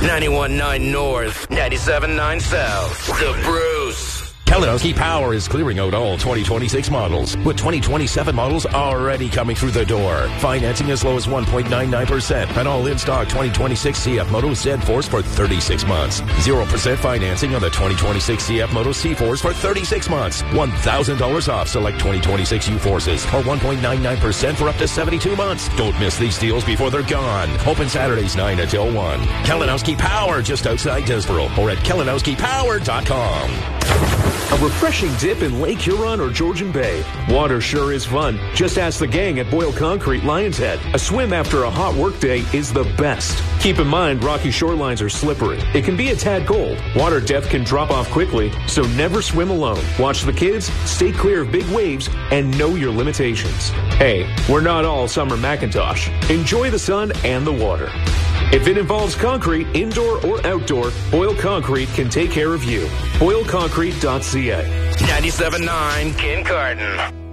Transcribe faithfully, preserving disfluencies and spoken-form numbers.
ninety-one point nine North, ninety-seven point nine South. The Bruce. Kalinowski Power is clearing out all twenty twenty-six models, with twenty twenty-seven models already coming through the door. Financing as low as one point nine nine percent and all in-stock twenty twenty-six C F Moto Z-Force for thirty-six months. zero percent financing on the twenty twenty-six C F Moto C-Force for thirty-six months. one thousand dollars off select twenty twenty-six U-Forces, or one point nine nine percent for up to seventy-two months. Don't miss these deals before they're gone. Open Saturdays nine until one. Kalinowski Power, just outside Disborough, or at kalinowski power dot com. A refreshing dip in Lake Huron or Georgian Bay. Water sure is fun. Just ask the gang at Boyle Concrete Lions Head. A swim after a hot workday is the best. Keep in mind, rocky shorelines are slippery. It can be a tad cold. Water depth can drop off quickly, so never swim alone. Watch the kids, stay clear of big waves, and know your limitations. Hey, we're not all Summer Macintosh. Enjoy the sun and the water. If it involves concrete, indoor or outdoor, Boyle Concrete can take care of you. boyle concrete dot c a. ninety-seven point nine Kincardine.